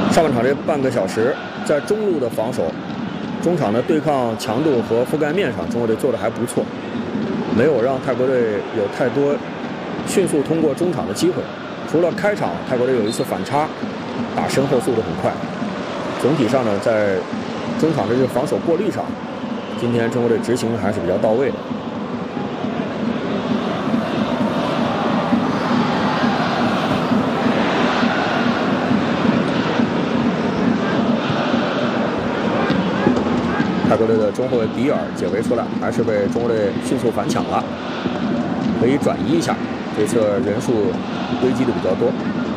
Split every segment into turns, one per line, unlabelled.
上半场这半个小时，在中路的防守、中场的对抗强度和覆盖面上，中国队做的还不错，没有让泰国队有太多迅速通过中场的机会。除了开场，泰国队有一次反插，打身后速度很快。总体上呢，在中场的这个防守过滤上，今天中国队执行还是比较到位的。 泰国队的中后卫比尔解围出来，还是被中国队迅速反抢了，可以转移一下。这侧人数堆积的比较多。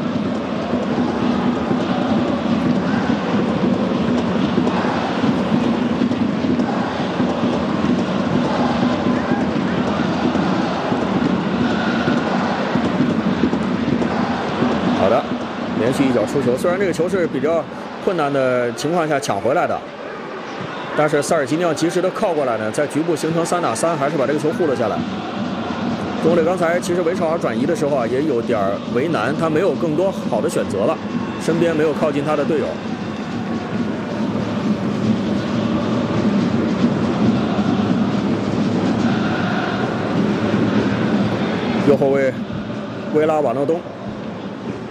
好的，连续一脚出球，虽然这个球是比较困难的情况下抢回来的。 但是萨尔吉尼奥及时的靠过来呢，在局部形成3打3，还是把这个球护了下来。中国队刚才其实围朝转移的时候啊，也有点为难，他没有更多好的选择了，身边没有靠近他的队友。右后卫维拉瓦诺东